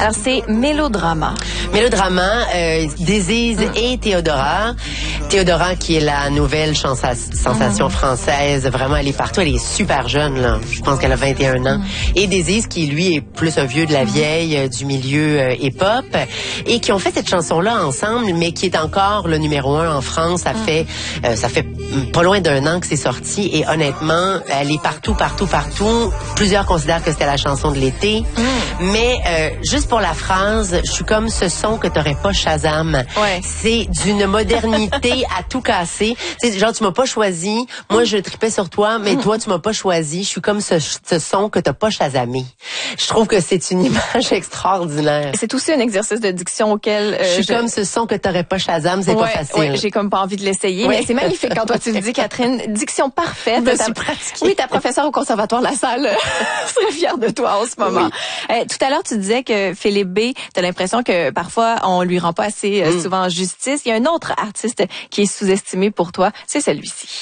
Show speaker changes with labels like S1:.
S1: Alors, c'est Mélodrama.
S2: Mélodrama, Désise et Théodora. Théodora qui est la nouvelle sensation française. Vraiment, elle est partout. Elle est super jeune, là. Je pense qu'elle a 21 ans. Et Désise qui, lui, est plus un vieux de la vieille, du milieu hip-hop. Et qui ont fait cette chanson-là ensemble, mais qui est encore le numéro 1 en France. Ça fait pas loin d'un an que c'est sorti. Et honnêtement, elle est partout. Plusieurs considèrent que c'était la chanson de l'été. Mais juste pour la phrase, je suis comme ce son que t'aurais pas Shazam.
S1: Ouais.
S2: C'est d'une modernité à tout casser. C'est genre, tu m'as pas choisi. Moi, je tripais sur toi, mais toi, tu m'as pas choisi. Je suis comme ce son que t'as pas Shazamé. Je trouve que c'est une image extraordinaire.
S1: C'est aussi un exercice de diction auquel...
S2: je suis comme ce son que t'aurais pas Shazam, c'est pas facile.
S1: Ouais, j'ai comme pas envie de l'essayer, mais c'est magnifique quand toi tu le dis, Catherine. Diction parfaite.
S2: Je me suis pratiquée.
S1: Oui, ta professeure au conservatoire La Salle serait fière de toi en ce moment. Oui. Tout à l'heure, tu disais que Philippe B, t'as l'impression que parfois on lui rend pas assez souvent justice. Il y a un autre artiste qui est sous-estimé pour toi, c'est celui-ci.